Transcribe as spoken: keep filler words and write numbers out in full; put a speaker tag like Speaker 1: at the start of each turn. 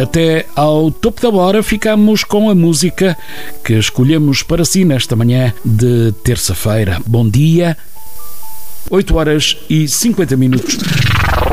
Speaker 1: Até ao topo da hora ficamos com a música que escolhemos para si nesta manhã de terça-feira. Bom dia, oito horas e cinquenta minutos.